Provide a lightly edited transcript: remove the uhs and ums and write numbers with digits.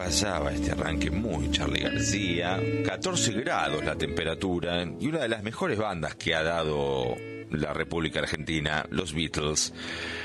pasaba este arranque muy Charly García, 14 grados la temperatura y una de las mejores bandas que ha dado la República Argentina, los Beatles.